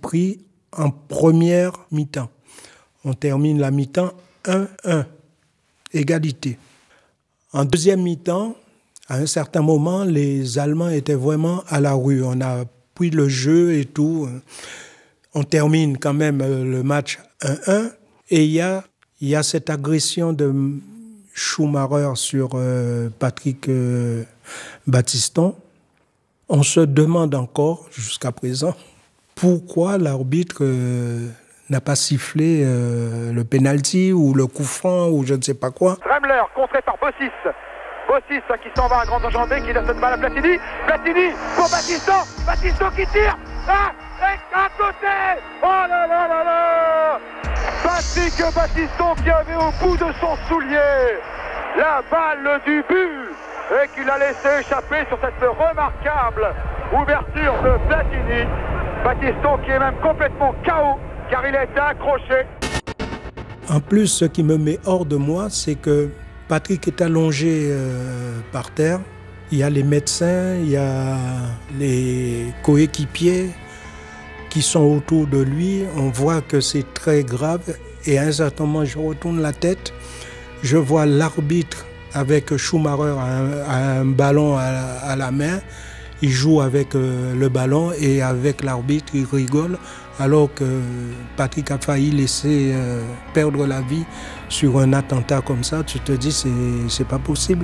pris en première mi-temps. On termine la mi-temps 1-1, égalité. En deuxième mi-temps, à un certain moment, les Allemands étaient vraiment à la rue. On a pris le jeu et tout. On termine quand même le match 1-1. Et il y a cette agression de Schumacher sur Patrick Battiston. On se demande encore, jusqu'à présent, pourquoi l'arbitre n'a pas sifflé le penalty ou le coup franc ou je ne sais pas quoi. Remler, contré par Bossis. Bossis qui s'en va à grand enjambé, qui laisse cette balle à Platini. Platini pour Battiston. Battiston qui tire. Ah, et à côté. Oh là là là là. Patrick Battiston qui avait au bout de son soulier la balle du but et qu'il a laissé échapper sur cette remarquable ouverture de Platini. Battiston qui est même complètement KO car il a été accroché. En plus, ce qui me met hors de moi, c'est que Patrick est allongé par terre. Il y a les médecins, il y a les coéquipiers qui sont autour de lui. On voit que c'est très grave. Et à un certain moment, je retourne la tête. Je vois l'arbitre avec Schumacher un ballon à la main. Il joue avec le ballon et avec l'arbitre, il rigole. Alors que Patrick a failli laisser perdre la vie sur un attentat comme ça, tu te dis c'est pas possible.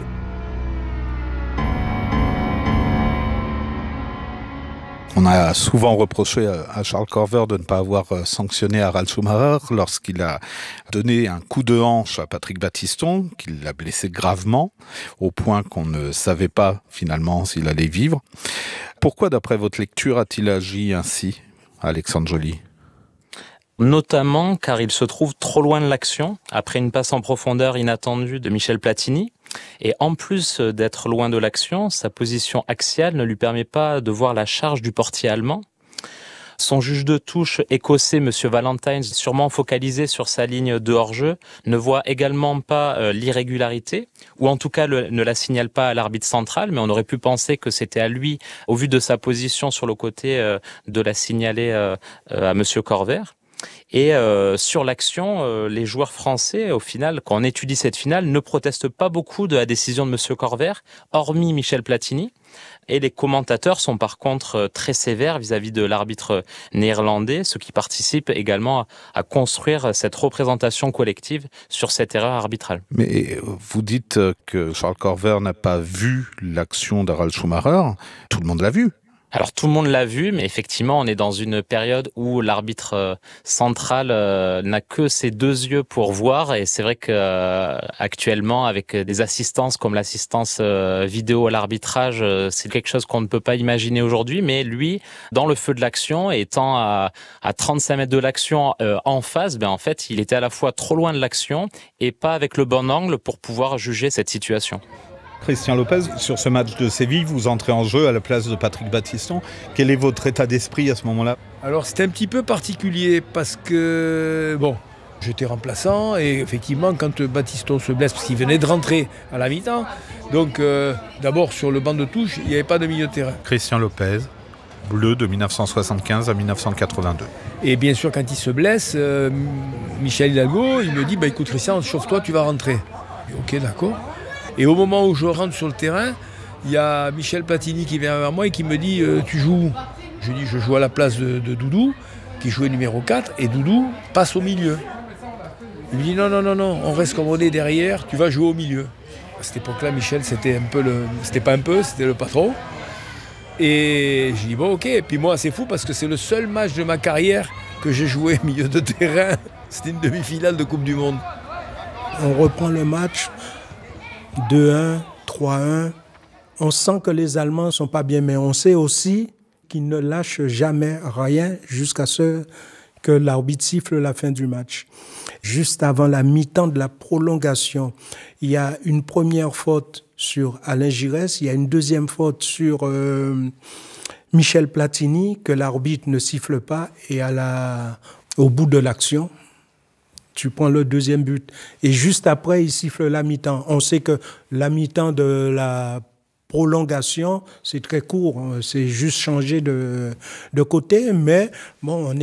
On a souvent reproché à Charles Corver de ne pas avoir sanctionné Harald Schumacher lorsqu'il a donné un coup de hanche à Patrick Battiston, qui l'a blessé gravement, au point qu'on ne savait pas finalement s'il allait vivre. Pourquoi, d'après votre lecture, a-t-il agi ainsi, Alexandre Joly ? Notamment car il se trouve trop loin de l'action, après une passe en profondeur inattendue de Michel Platini. Et en plus d'être loin de l'action, sa position axiale ne lui permet pas de voir la charge du portier allemand. Son juge de touche écossais, M. Valentine, sûrement focalisé sur sa ligne de hors-jeu, ne voit également pas l'irrégularité, ou en tout cas ne la signale pas à l'arbitre central, mais on aurait pu penser que c'était à lui, au vu de sa position sur le côté, de la signaler à M. Corver. Et sur l'action, les joueurs français, au final, quand on étudie cette finale, ne protestent pas beaucoup de la décision de M. Corver, hormis Michel Platini. Et les commentateurs sont par contre très sévères vis-à-vis de l'arbitre néerlandais, ce qui participe également à construire cette représentation collective sur cette erreur arbitrale. Mais vous dites que Charles Corver n'a pas vu l'action d'Harald Schumacher. Tout le monde l'a vu. Alors tout le monde l'a vu, mais effectivement on est dans une période où l'arbitre central n'a que ses deux yeux pour voir, et c'est vrai que actuellement avec des assistances comme l'assistance vidéo à l'arbitrage, c'est quelque chose qu'on ne peut pas imaginer aujourd'hui, mais lui, dans le feu de l'action, étant à 35 mètres de l'action en face, en fait il était à la fois trop loin de l'action et pas avec le bon angle pour pouvoir juger cette situation. Christian Lopez, sur ce match de Séville, vous entrez en jeu à la place de Patrick Battiston. Quel est votre état d'esprit à ce moment-là ? Alors c'était un petit peu particulier parce que, j'étais remplaçant et effectivement quand Battiston se blesse, parce qu'il venait de rentrer à la mi-temps, donc d'abord sur le banc de touche, il n'y avait pas de milieu de terrain. Christian Lopez, bleu de 1975 à 1982. Et bien sûr quand il se blesse, Michel Hidalgo, il me dit, écoute Christian, chauffe-toi, tu vas rentrer. Ok, d'accord. Et au moment où je rentre sur le terrain, il y a Michel Platini qui vient vers moi et qui me dit « Tu joues ?» Je dis « Je joue à la place de Doudou, qui jouait numéro 4, et Doudou passe au milieu. » Il me dit « Non, on reste comme on est derrière, tu vas jouer au milieu. » À cette époque-là, Michel, c'était le patron. Et je dis « Bon, ok. » Et puis moi, c'est fou parce que c'est le seul match de ma carrière que j'ai joué milieu de terrain. C'était une demi-finale de Coupe du Monde. On reprend le match. 2-1, 3-1. On sent que les Allemands ne sont pas bien, mais on sait aussi qu'ils ne lâchent jamais rien jusqu'à ce que l'arbitre siffle la fin du match. Juste avant la mi-temps de la prolongation, il y a une première faute sur Alain Giresse, il y a une deuxième faute sur Michel Platini que l'arbitre ne siffle pas, et au bout de l'action, tu prends le deuxième but. Et juste après, il siffle la mi-temps. On sait que la mi-temps de la prolongation, c'est très court. C'est juste changer de côté. Mais bon, on est